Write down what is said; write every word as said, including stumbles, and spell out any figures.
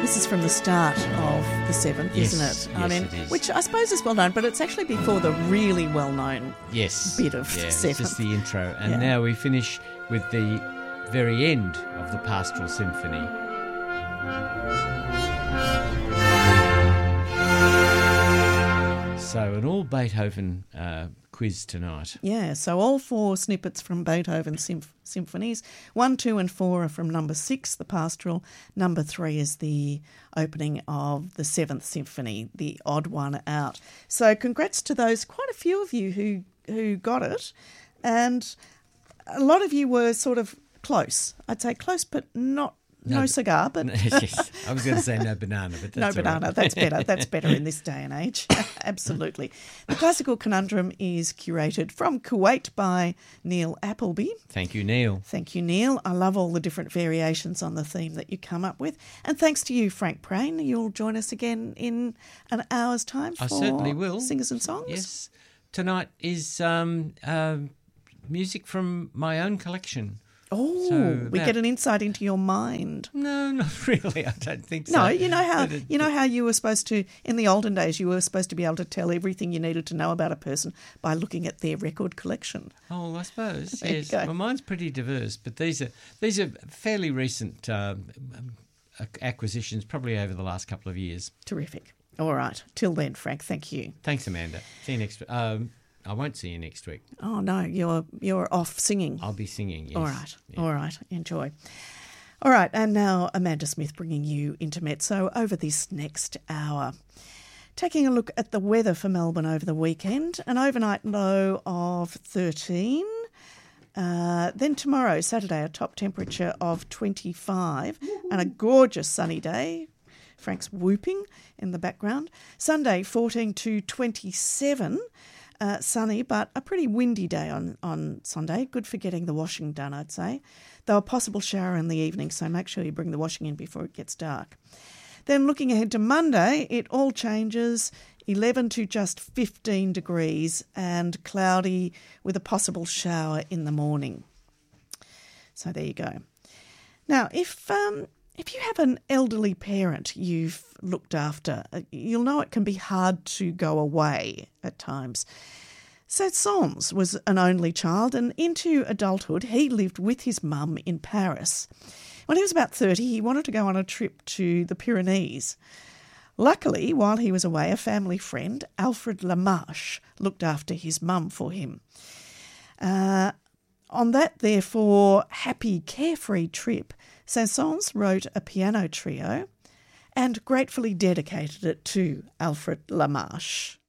This is from the start of the seventh, Yes, isn't it? yes, I mean, it is. which I suppose is well known, but it's actually before the really well known Yes. bit of yeah, the it's seventh. just the intro. And Yeah. now we finish with the very end of the Pastoral Symphony. So an all Beethoven uh, quiz tonight. Yeah, so all four snippets from Beethoven's symph- symphonies. One, two and four are from number six, the Pastoral. Number three is the opening of the seventh symphony, the odd one out. So congrats to those, quite a few of you who, who got it. And a lot of you were sort of close. I'd say close, but not no, No, cigar, but Yes, I was going to say no banana, but no that's all right. banana. That's better. That's better in this day and age. Absolutely. The Classical Conundrum is curated from Kuwait by Neil Appleby. Thank you, Neil. Thank you, Neil. I love all the different variations on the theme that you come up with. And thanks to you, Frank Prain. You'll join us again in an hour's time for I certainly will. Singers and Songs. Yes. Tonight is um, uh, music from my own collection. Oh, So we that- get an insight into your mind. No, not really. I don't think so. No, you know how But it- you know how you were supposed to in the olden days. You were supposed to be able to tell everything you needed to know about a person by looking at their record collection. Oh, I suppose There you yes. go. Well, mine's pretty diverse, but these are these are fairly recent um, um, ac- acquisitions, probably over the last couple of years. Terrific. All right. Till then, Frank. Thank you. Thanks, Amanda. See you next. Um, I won't see you next week. Oh no, you're you're off singing. I'll be singing. Yes. All right. Yeah. All right. Enjoy. All right. And now Amanda Smith bringing you Intermezzo over this next hour. Taking a look at the weather for Melbourne over the weekend, an overnight low of thirteen. Uh, then tomorrow, Saturday, a top temperature of twenty-five and a gorgeous sunny day. Frank's whooping in the background. Sunday, fourteen to twenty-seven. Uh, sunny, but a pretty windy day on, on Sunday. Good for getting the washing done, I'd say. Though a possible shower in the evening, so make sure you bring the washing in before it gets dark. Then looking ahead to Monday, it all changes, eleven to just fifteen degrees and cloudy with a possible shower in the morning. So there you go. Now, if um, if you have an elderly parent you've looked after, uh, you'll know it can be hard to go away at times. Saint-Saëns was an only child, and into adulthood he lived with his mum in Paris. When he was about thirty, he wanted to go on a trip to the Pyrenees. Luckily, while he was away, a family friend, Alfred Lamarche, looked after his mum for him. Uh, on that, therefore, happy, carefree trip, Saint-Saëns wrote a piano trio and gratefully dedicated it to Alfred Lamarche.